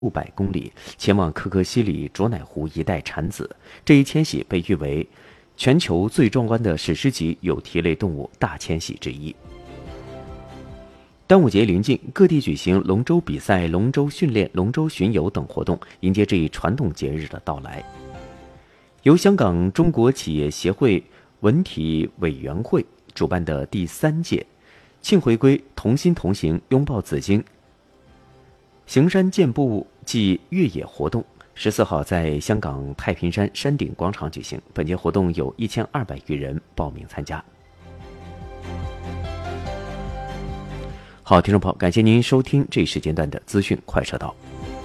500公里，前往可可西里卓乃湖一带产子。这一迁徙被誉为全球最壮观的史诗级有蹄类动物大迁徙之一。端午节临近，各地举行龙舟比赛、龙舟训练、龙舟巡游等活动，迎接这一传统节日的到来。由香港中国企业协会文体委员会主办的第3届庆回归同心同行拥抱紫荆行山健步暨越野活动14号在香港太平山山顶广场举行。本届活动有1200余人报名参加。好，听众朋友，感谢您收听这一时间段的资讯快车道。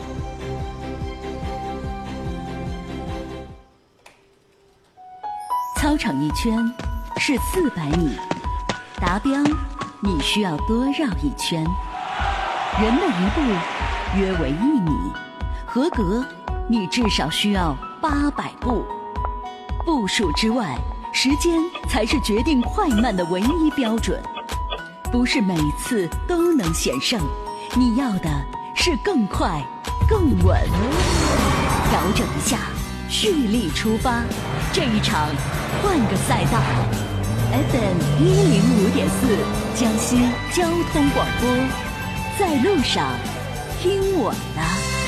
操场一圈是400米，达标你需要多绕一圈。人的一步约为1米，合格你至少需要800步。步数之外，时间才是决定快慢的唯一标准。不是每次都能险胜，你要的是更快更稳。调整一下，蓄力出发，这一场换个赛道。 FM 105.4江西交通广播，在路上听我的。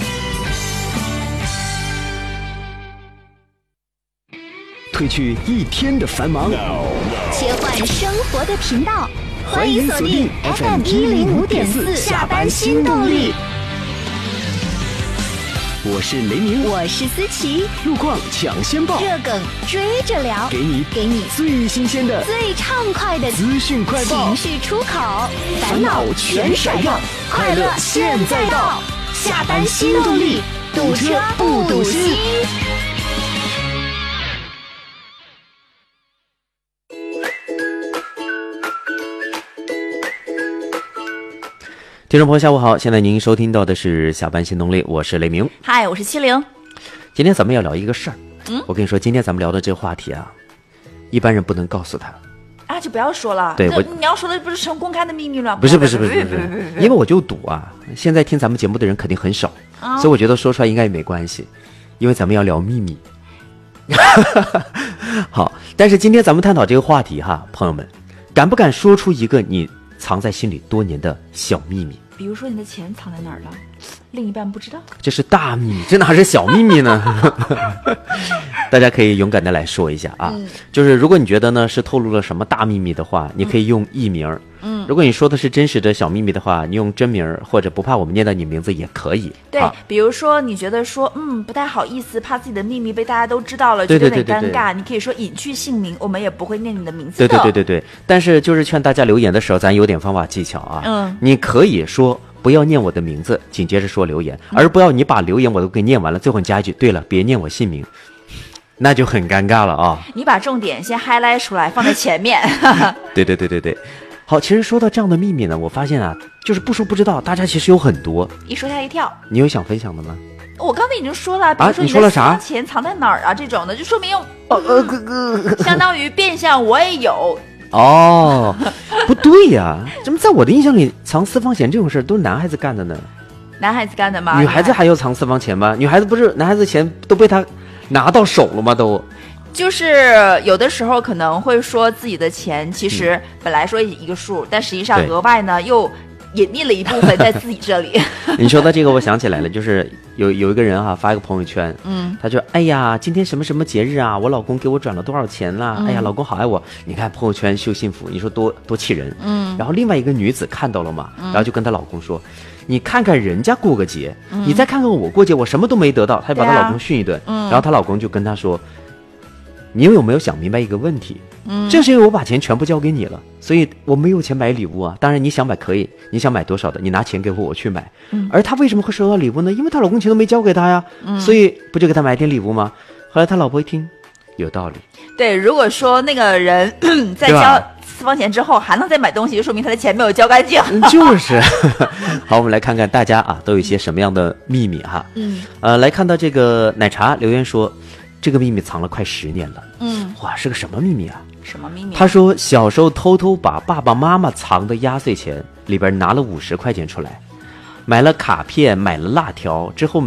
褪去一天的繁忙， 切换生活的频道， 欢迎锁定 FM 105.4下班新动力。我是雷鸣， 我是思琪， 路况抢先报， 热梗追着聊， 给你最新鲜的、 最畅快的资讯快报， 情绪出口，烦恼全甩掉，快乐现在到，下班新动力，堵车不堵心。 听众朋友下午好，现在您收听到的是下班新动力，我是雷鸣。 嗨，我是70。 今天咱们要聊一个事儿，我跟你说，今天咱们聊的这个话题啊，一般人不能告诉他啊，就不要说了。 对， 你要说的不是成公开的秘密了。 不是，因为我就赌啊，现在听咱们节目的人肯定很少，所以我觉得说出来应该也没关系，因为咱们要聊秘密。好，但是今天咱们探讨这个话题哈，朋友们，敢不敢说出一个你藏在心里多年的小秘密？ 比如说你的钱藏在哪儿了，另一半不知道， 这是大秘密，这哪是小秘密呢？大家可以勇敢的来说一下啊，就是如果你觉得呢是透露了什么大秘密的话，你可以用艺名。如果你说的是真实的小秘密的话，你用真名，或者不怕我们念到你名字也可以。 对，比如说你觉得说不太好意思，怕自己的秘密被大家都知道了，觉得有点尴尬，你可以说隐去姓名，我们也不会念你的名字的。 对，但是就是劝大家留言的时候，咱有点方法技巧啊。你可以说不要念我的名字，紧接着说留言，而不要你把留言我都给念完了，最后你加一句对了，别念我姓名，那就很尴尬了啊。 你把重点先 highlight 出来，放在前面。 对。好，其实说到这样的秘密呢，我发现啊，就是不说不知道，大家其实有很多， 一说吓一跳。 你有想分享的吗？ 我刚才已经说了，比如说你说了啥？ 钱藏在哪儿啊？这种的就说明相当于变相我也有。 哦，不对呀，怎么在我的印象里藏私房钱这种事都是男孩子干的呢？ 男孩子干的吗？ 女孩子还要藏私房钱吗？女孩子不是男孩子钱都被他拿到手了吗？都。 就是有的时候可能会说自己的钱其实本来说一个数，但实际上额外呢又隐匿了一部分在自己这里。 你说到这个我想起来了，就是有一个人发一个朋友圈，他就哎呀今天什么什么节日啊，我老公给我转了多少钱啦，哎呀老公好爱我，你看朋友圈秀幸福，你说多气人。然后另外一个女子看到了嘛，然后就跟她老公说，你看看人家过个节，你再看看我过节，我什么都没得到，她就把她老公训一顿。然后她老公就跟她说，你有没有想明白一个问题？正是因为我把钱全部交给你了，所以我没有钱买礼物啊。当然你想买可以，你想买多少的，你拿钱给我去买。而她为什么会收到礼物呢？因为她老公钱都没交给她呀，所以不就给她买点礼物吗？后来她老婆一听，有道理。 对，如果说那个人在交私房钱之后还能再买东西，就说明他的钱没有交干净。 就是。好，我们来看看大家都有一些什么样的秘密哈。来看到这个奶茶留言说，这个秘密藏了快10年了。哇，是个什么秘密啊？ 什么秘密？ 他说小时候偷偷把爸爸妈妈藏的压岁钱里边拿了50块钱出来， 买了卡片，买了辣条之后。